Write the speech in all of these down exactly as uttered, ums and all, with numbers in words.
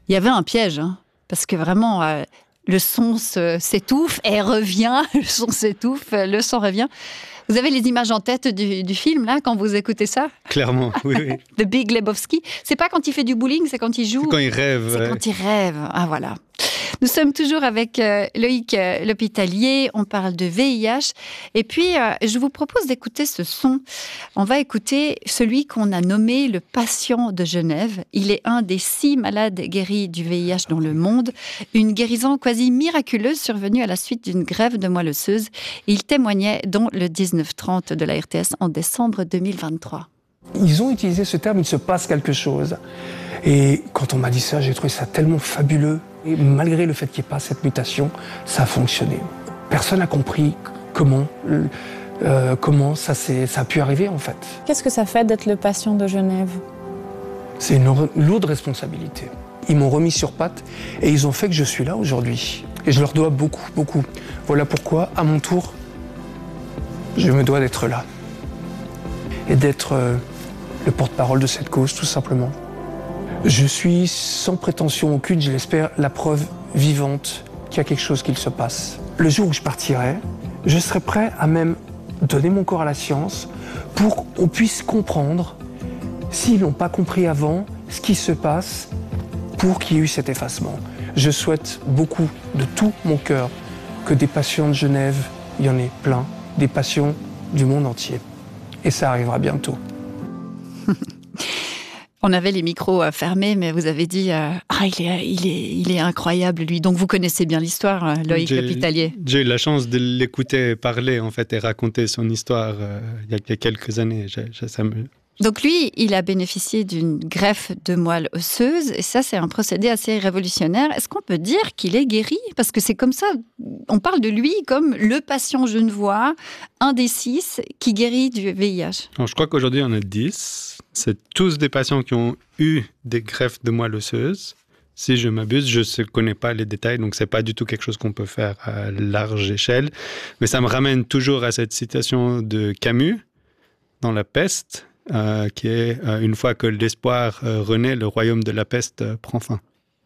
Il y avait un piège, hein, parce que vraiment, euh, le son se, s'étouffe et revient, le son s'étouffe, le son revient. Vous avez les images en tête du, du film, là, quand vous écoutez ça? Clairement, oui, oui. The Big Lebowski. C'est pas quand il fait du bowling, c'est quand il joue. C'est quand il rêve. C'est ouais. quand il rêve. Ah, voilà. Nous sommes toujours avec euh, Loïc euh, L'Hospitalier. On parle de V I H. Et puis, euh, je vous propose d'écouter ce son. On va écouter celui qu'on a nommé le patient de Genève. Il est un des six malades guéris du V I H dans le monde. Une guérison quasi miraculeuse survenue à la suite d'une greffe de moelle osseuse. Il témoignait dans le dix-neuf trente de la R T S en décembre deux mille vingt-trois. Ils ont utilisé ce terme, il se passe quelque chose. Et quand on m'a dit ça, j'ai trouvé ça tellement fabuleux. Et malgré le fait qu'il n'y ait pas cette mutation, ça a fonctionné. Personne n'a compris comment, euh, comment ça, s'est, ça a pu arriver en fait. Qu'est-ce que ça fait d'être le patient de Genève? C'est une lourde responsabilité. Ils m'ont remis sur pattes et ils ont fait que je suis là aujourd'hui. Et je leur dois beaucoup, beaucoup. Voilà pourquoi, à mon tour, je me dois d'être là. Et d'être euh, le porte-parole de cette cause, tout simplement. Je suis sans prétention aucune, je l'espère, la preuve vivante qu'il y a quelque chose qui se passe. Le jour où je partirai, je serai prêt à même donner mon corps à la science pour qu'on puisse comprendre, s'ils n'ont pas compris avant, ce qui se passe pour qu'il y ait eu cet effacement. Je souhaite beaucoup, de tout mon cœur, que des patients de Genève, il y en ait plein, des patients du monde entier. Et ça arrivera bientôt. On avait les micros fermés, mais vous avez dit euh, « Ah, il est, il, est, il est incroyable, lui ». Donc, vous connaissez bien l'histoire, Loïc j'ai, L'Hospitalier. J'ai eu la chance de l'écouter parler, en fait, et raconter son histoire euh, il y a quelques années. J'ai, j'ai, ça me... Donc, lui, il a bénéficié d'une greffe de moelle osseuse. Et ça, c'est un procédé assez révolutionnaire. Est-ce qu'on peut dire qu'il est guéri? Parce que c'est comme ça, on parle de lui comme le patient genevois, un des six qui guérit du V I H. Alors, je crois qu'aujourd'hui, on a dix. C'est tous des patients qui ont eu des greffes de moelle osseuse. Si je m'abuse, je ne connais pas les détails, donc ce n'est pas du tout quelque chose qu'on peut faire à large échelle. Mais ça me ramène toujours à cette citation de Camus, dans La Peste, euh, qui est euh, « Une fois que l'espoir euh, renaît, le royaume de la peste euh, prend fin ».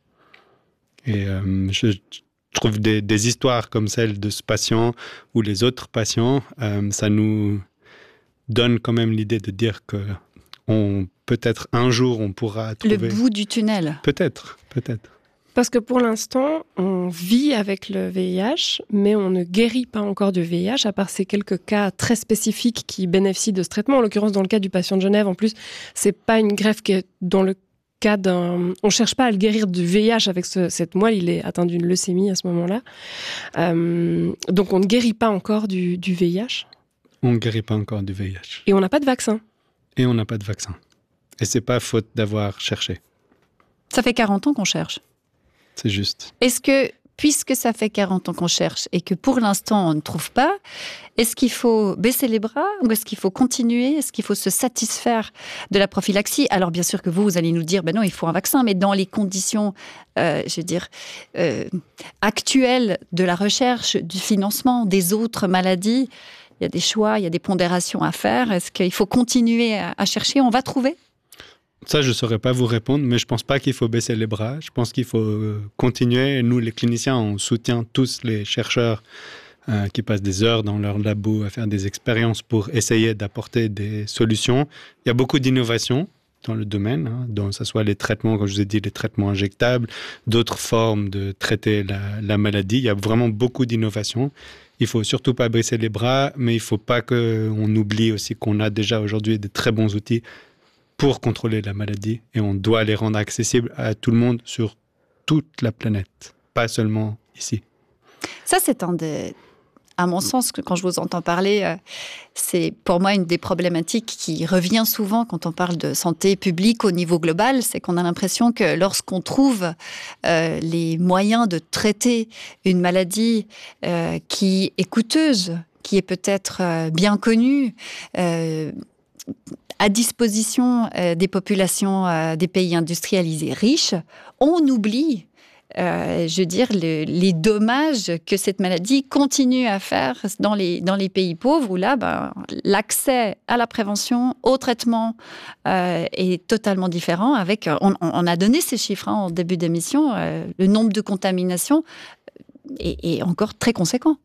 Et euh, je, je trouve des, des histoires comme celle de ce patient ou les autres patients, euh, ça nous donne quand même l'idée de dire que on, peut-être un jour, on pourra trouver... Le bout du tunnel. Peut-être, peut-être. Parce que pour l'instant, on vit avec le V I H, mais on ne guérit pas encore du V I H, à part ces quelques cas très spécifiques qui bénéficient de ce traitement. En l'occurrence, dans le cas du patient de Genève, en plus, c'est pas une greffe qui est dans le cas d'un... On cherche pas à le guérir du V I H avec ce, cette moelle, il est atteint d'une leucémie à ce moment-là. Euh, donc on ne guérit pas encore du, du V I H. On ne guérit pas encore du V I H. Et on n'a pas de vaccin. Et on n'a pas de vaccin. Et c'est pas faute d'avoir cherché. Ça fait quarante ans qu'on cherche. C'est juste. Est-ce que, puisque ça fait quarante ans qu'on cherche et que pour l'instant on ne trouve pas, est-ce qu'il faut baisser les bras ou est-ce qu'il faut continuer? Est-ce qu'il faut se satisfaire de la prophylaxie? Alors bien sûr que vous, vous allez nous dire, ben non, il faut un vaccin, mais dans les conditions, euh, je veux dire, euh, actuelles de la recherche, du financement, des autres maladies, il y a des choix, il y a des pondérations à faire. Est-ce qu'il faut continuer à, à chercher? On va trouver? Ça, je ne saurais pas vous répondre, mais je ne pense pas qu'il faut baisser les bras. Je pense qu'il faut continuer. Nous, les cliniciens, on soutient tous les chercheurs euh, qui passent des heures dans leur labo à faire des expériences pour essayer d'apporter des solutions. Il y a beaucoup d'innovations dans le domaine, hein, dont ce soit les traitements, comme je vous ai dit, les traitements injectables, d'autres formes de traiter la, la maladie. Il y a vraiment beaucoup d'innovations. Il ne faut surtout pas baisser les bras, mais il ne faut pas qu'on oublie aussi qu'on a déjà aujourd'hui de très bons outils pour contrôler la maladie et on doit les rendre accessibles à tout le monde sur toute la planète, pas seulement ici. Ça, c'est un des... À mon sens, quand je vous entends parler, c'est pour moi une des problématiques qui revient souvent quand on parle de santé publique au niveau global, c'est qu'on a l'impression que lorsqu'on trouve euh, les moyens de traiter une maladie euh, qui est coûteuse, qui est peut-être euh, bien connue, euh, à disposition euh, des populations euh, des pays industrialisés riches, on oublie euh, je veux dire, le, les dommages que cette maladie continue à faire dans les, dans les pays pauvres, où là, ben, l'accès à la prévention, au traitement euh, est totalement différent. Avec, on, on a donné ces chiffres hein, en début d'émission, euh, le nombre de contaminations est, est encore très conséquent.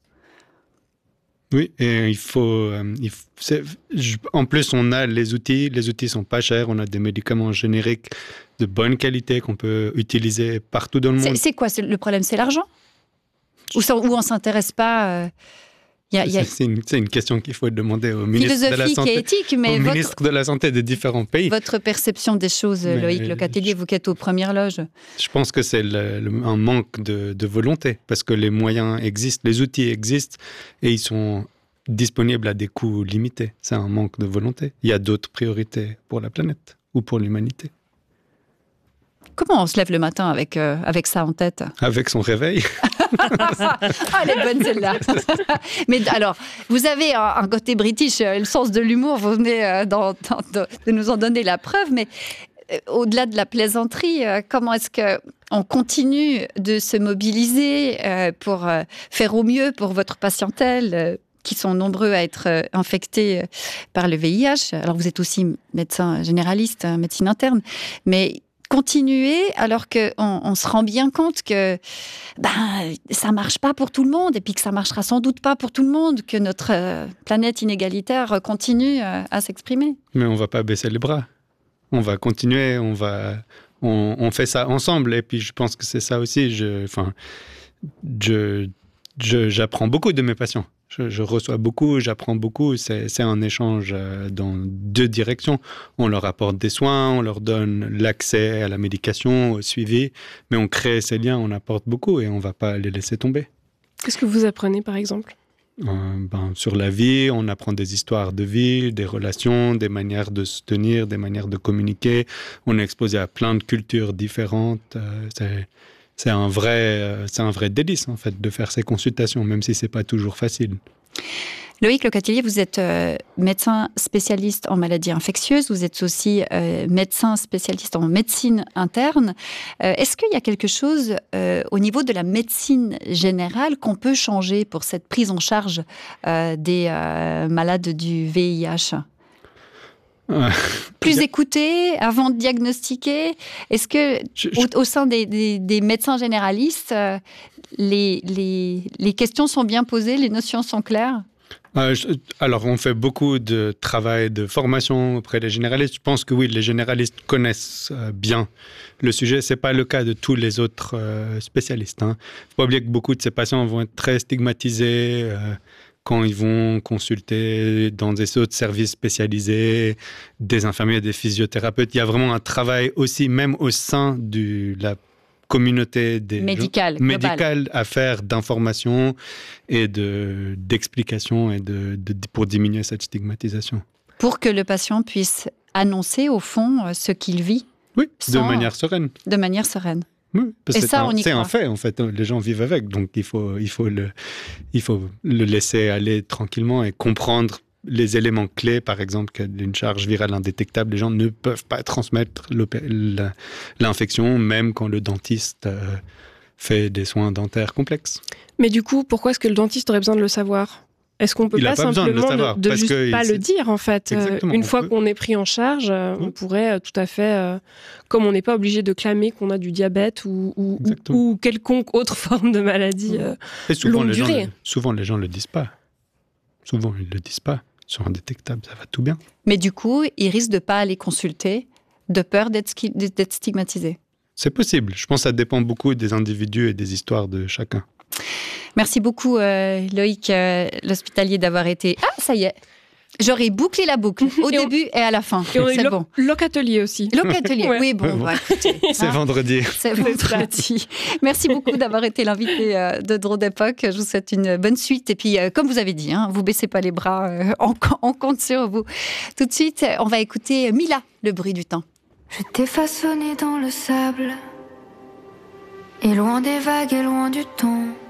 Oui, et il faut... Euh, il faut c'est, je, en plus, on a les outils. Les outils sont pas chers. On a des médicaments génériques de bonne qualité qu'on peut utiliser partout dans le monde. C'est, c'est quoi c'est, le problème? C'est l'argent? Ou, ça, ou on ne s'intéresse pas euh, y a, y a... C'est, une, c'est une question qu'il faut demander au ministre de la Santé, et éthique, mais au votre, ministre de la Santé des différents pays. Votre perception des choses, mais Loïc Lecatelier, vous qui êtes aux premières loges. Je pense que c'est le, le, un manque de, de volonté, parce que les moyens existent, les outils existent, et ils sont disponibles à des coûts limités. C'est un manque de volonté. Il y a d'autres priorités pour la planète ou pour l'humanité. Comment on se lève le matin avec, euh, avec ça en tête? Avec son réveil. Ah, elle est bonne celle-là. Mais alors, vous avez un, un côté british, le sens de l'humour, vous venez euh, dans, dans, de, de nous en donner la preuve, mais euh, au-delà de la plaisanterie, euh, comment est-ce qu'on continue de se mobiliser euh, pour euh, faire au mieux pour votre patientèle euh, qui sont nombreux à être euh, infectés par le V I H? Alors, vous êtes aussi médecin généraliste, hein, médecine interne, mais continuer alors qu'on on se rend bien compte que ben, ça ne marche pas pour tout le monde et puis que ça ne marchera sans doute pas pour tout le monde, que notre euh, planète inégalitaire continue euh, à s'exprimer. Mais on ne va pas baisser les bras. On va continuer, on, va, on, on fait ça ensemble. Et puis je pense que c'est ça aussi. Je, enfin, je, je, j'apprends beaucoup de mes patients. Je, je reçois beaucoup, j'apprends beaucoup. C'est, c'est un échange dans deux directions. On leur apporte des soins, on leur donne l'accès à la médication, au suivi. Mais on crée ces liens, on apporte beaucoup et on ne va pas les laisser tomber. Qu'est-ce que vous apprenez, par exemple ? euh, ben, Sur la vie, on apprend des histoires de vie, des relations, des manières de se tenir, des manières de communiquer. On est exposé à plein de cultures différentes. Euh, c'est... C'est un vrai, c'est un vrai délice, en fait, de faire ces consultations, même si ce n'est pas toujours facile. Loïc Lecatelier, vous êtes euh, médecin spécialiste en maladies infectieuses, vous êtes aussi euh, médecin spécialiste en médecine interne. Euh, est-ce qu'il y a quelque chose euh, au niveau de la médecine générale qu'on peut changer pour cette prise en charge euh, des euh, malades du V I H ? Plus écouter avant de diagnostiquer. Est-ce que je, je... Au, au sein des, des, des médecins généralistes, euh, les, les, les questions sont bien posées, les notions sont claires? euh, je, Alors, on fait beaucoup de travail de formation auprès des généralistes. Je pense que oui, les généralistes connaissent euh, bien le sujet. Ce n'est pas le cas de tous les autres euh, spécialistes. Il hein. ne faut pas oublier que beaucoup de ces patients vont être très stigmatisés euh, quand ils vont consulter dans des autres services spécialisés, des infirmiers, des physiothérapeutes. Il y a vraiment un travail aussi, même au sein de la communauté des médicale, gens, médicale à faire d'information et de, d'explication et de, de, pour diminuer cette stigmatisation. Pour que le patient puisse annoncer, au fond, ce qu'il vit. Oui, de manière sereine. De manière sereine. Oui, parce et que ça, c'est, un, on y c'est croit. un fait, en fait. Les gens vivent avec, donc il faut, il faut, le, il faut le laisser aller tranquillement et comprendre les éléments clés, par exemple, qu'une charge virale indétectable, les gens ne peuvent pas transmettre l'infection, même quand le dentiste euh, fait des soins dentaires complexes. Mais du coup, pourquoi est-ce que le dentiste aurait besoin de le savoir ? Est-ce qu'on peut il pas, pas simplement de, le savoir, de, de juste que pas c'est... le dire, en fait. Exactement, Une fois peut... qu'on est pris en charge, euh, oui. on pourrait euh, tout à fait, euh, comme on n'est pas obligé de clamer qu'on a du diabète ou, ou, ou, ou quelconque autre forme de maladie euh, Et souvent, longue les durée. Gens le, souvent, les gens ne le disent pas. Souvent, ils ne le disent pas. Sur indétectable, ça va tout bien. Mais du coup, ils risquent de ne pas aller consulter, de peur d'être, d'être stigmatisés. C'est possible. Je pense que ça dépend beaucoup des individus et des histoires de chacun. Merci beaucoup, euh, Loïc euh, l'hospitalier, d'avoir été... Ah, ça y est, j'aurais bouclé la boucle au et début on... et à la fin. Et on c'est lo- bon. Locatelier aussi. Locatelier, ouais. Oui, bon, bon. bah, écoutez, c'est hein, vendredi. C'est vendredi. Merci beaucoup d'avoir été l'invité euh, de Drôle d'époque. Je vous souhaite une bonne suite. Et puis, euh, comme vous avez dit, hein, vous baissez pas les bras, euh, on, on compte sur vous. Tout de suite, on va écouter Mila, Le bruit du temps. Je t'ai façonné dans le sable, et loin des vagues et loin du temps.